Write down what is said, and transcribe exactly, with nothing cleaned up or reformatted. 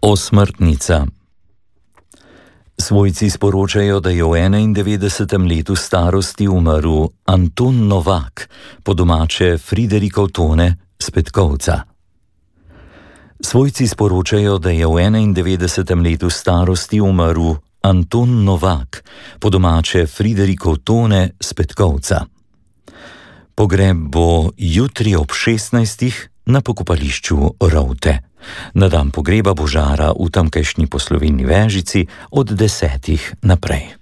Osmrtnica. Svojci sporočajo, da je v enaindevetdesetem letu starosti umrl Anton Novak, po domače Friderikov Tone s Petkovca. Svojci sporočajo, da je v enaindevetdesetem letu starosti umrl Anton Novak, po domače Friderikov Tone s Petkovca. Pogreb bo jutri ob šestnajstih na pokopališču Rovte. Na dan pogreba bo žara v tamkajšnji Poslovilni Vežici od desetih naprej.